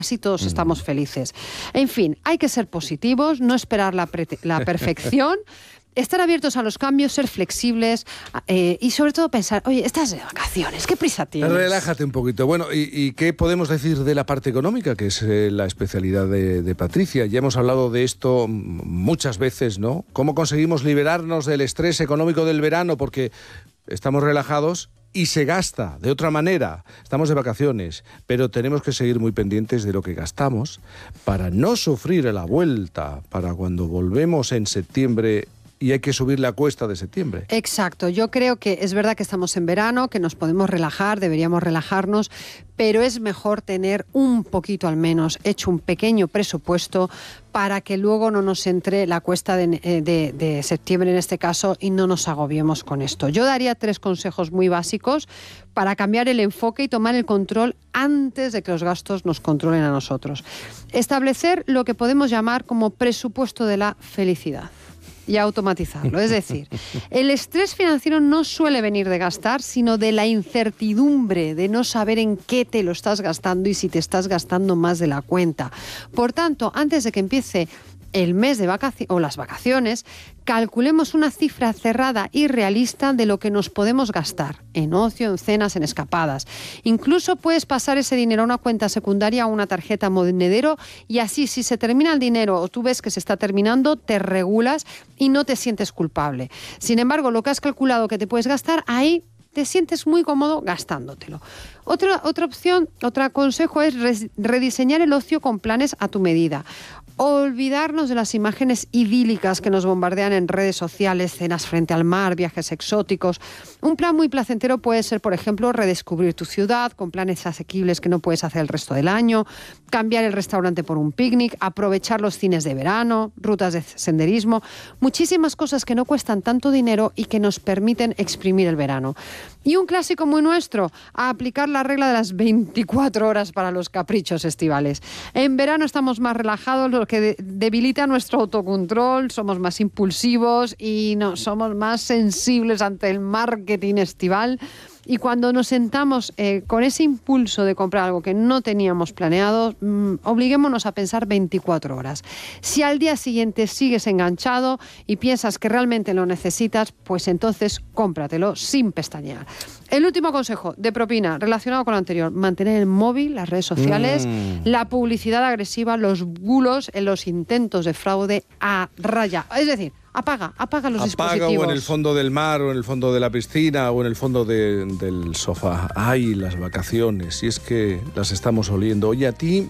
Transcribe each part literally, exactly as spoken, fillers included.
así todos estamos felices. En fin, hay que ser positivos, no esperar la, pre- la perfección, estar abiertos a los cambios, ser flexibles eh, y sobre todo pensar, oye, estás de vacaciones, ¿qué prisa tienes? Relájate un poquito. Bueno, ¿y, y qué podemos decir de la parte económica, que es eh, la especialidad de, de Patricia? Ya hemos hablado de esto muchas veces, ¿no? ¿Cómo conseguimos liberarnos del estrés económico del verano? Porque estamos relajados y se gasta de otra manera. Estamos de vacaciones, pero tenemos que seguir muy pendientes de lo que gastamos para no sufrir a la vuelta, para cuando volvemos en septiembre y hay que subir la cuesta de septiembre. Exacto, yo creo que es verdad que estamos en verano, que nos podemos relajar, deberíamos relajarnos, pero es mejor tener un poquito al menos hecho un pequeño presupuesto para que luego no nos entre la cuesta de, de, de septiembre en este caso y no nos agobiemos con esto. Yo daría tres consejos muy básicos para cambiar el enfoque y tomar el control antes de que los gastos nos controlen a nosotros. Establecer lo que podemos llamar como presupuesto de la felicidad. Y automatizarlo. Es decir, el estrés financiero no suele venir de gastar, sino de la incertidumbre, de no saber en qué te lo estás gastando y si te estás gastando más de la cuenta. Por tanto, antes de que empiece el mes de vacaciones o las vacaciones, calculemos una cifra cerrada y realista de lo que nos podemos gastar en ocio, en cenas, en escapadas. Incluso puedes pasar ese dinero a una cuenta secundaria o a una tarjeta monedero y así, si se termina el dinero o tú ves que se está terminando, te regulas y no te sientes culpable. Sin embargo, lo que has calculado que te puedes gastar, ahí te sientes muy cómodo gastándotelo. Otra, otra opción, otro consejo es re- rediseñar el ocio con planes a tu medida. Olvidarnos de las imágenes idílicas que nos bombardean en redes sociales, cenas frente al mar, viajes exóticos. Un plan muy placentero puede ser, por ejemplo, redescubrir tu ciudad con planes asequibles que no puedes hacer el resto del año, cambiar el restaurante por un picnic, aprovechar los cines de verano, rutas de senderismo, muchísimas cosas que no cuestan tanto dinero y que nos permiten exprimir el verano. Y un clásico muy nuestro, a aplicar la regla de las veinticuatro horas para los caprichos estivales. En verano estamos más relajados, lo que de- debilita nuestro autocontrol, somos más impulsivos y no, somos más sensibles ante el marketing estival. Y cuando nos sentamos eh, con ese impulso de comprar algo que no teníamos planeado, mmm, obliguémonos a pensar veinticuatro horas. Si al día siguiente sigues enganchado y piensas que realmente lo necesitas, pues entonces cómpratelo sin pestañear. El último consejo de propina relacionado con lo anterior: mantener el móvil, las redes sociales, mm. la publicidad agresiva, los bulos, en los intentos de fraude a raya. Es decir, Apaga, apaga los apaga dispositivos. O en el fondo del mar, o en el fondo de la piscina, o en el fondo de, del sofá. ¡Ay, las vacaciones! Si es que las estamos oliendo. Oye, a ti,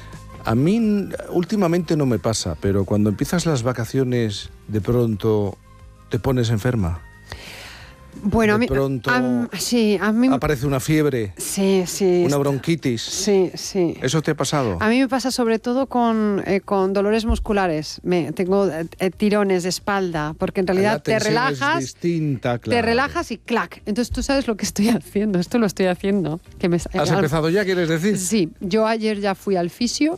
a mí últimamente no me pasa, pero cuando empiezas las vacaciones, de pronto te pones enferma. Bueno, de a mí, pronto a, a, sí, a mí aparece una fiebre, sí, sí, una bronquitis. Sí, sí. ¿Eso te ha pasado? A mí me pasa sobre todo con, eh, con dolores musculares. Me, tengo eh, tirones de espalda, porque en realidad te relajas, es distinta, claro. te relajas y clac. Entonces tú sabes lo que estoy haciendo. Esto lo estoy haciendo. Que me, ¿Has al, empezado ya, quieres decir? Sí, yo ayer ya fui al fisio.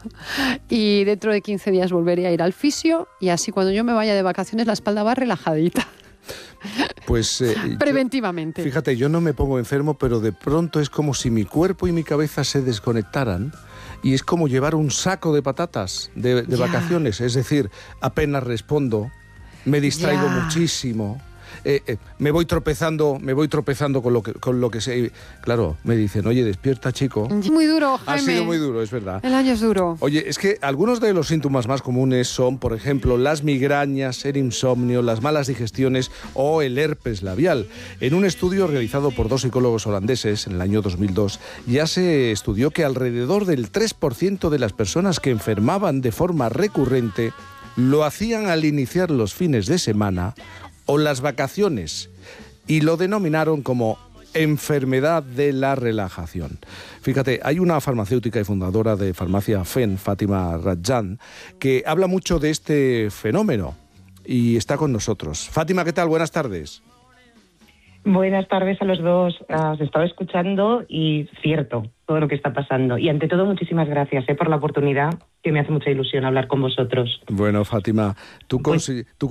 Y dentro de quince días volveré a ir al fisio y así cuando yo me vaya de vacaciones la espalda va relajadita. Pues eh, preventivamente. Yo, fíjate, yo no me pongo enfermo, pero de pronto es como si mi cuerpo y mi cabeza se desconectaran y es como llevar un saco de patatas de, de vacaciones. Es decir, apenas respondo, me distraigo ya. muchísimo. Eh, eh, me voy tropezando, me voy tropezando con lo que con lo que sé. Claro, me dicen, oye, despierta, chico. Muy duro, Jaime. Ha sido muy duro, es verdad. El año es duro. Oye, es que algunos de los síntomas más comunes son, por ejemplo, las migrañas, el insomnio, las malas digestiones o el herpes labial. En un estudio realizado por dos psicólogos holandeses en el año dos mil dos, ya se estudió que alrededor del tres por ciento de las personas que enfermaban de forma recurrente lo hacían al iniciar los fines de semana o las vacaciones, y lo denominaron como enfermedad de la relajación. Fíjate, hay una farmacéutica y fundadora de Farmacia Fen, Fátima Rajan, que habla mucho de este fenómeno y está con nosotros. Fátima, ¿qué tal? Buenas tardes. Buenas tardes a los dos. Os estaba escuchando y cierto todo lo que está pasando. Y ante todo, muchísimas gracias eh, por la oportunidad, que me hace mucha ilusión hablar con vosotros. Bueno, Fátima, tú, pues, consi- tú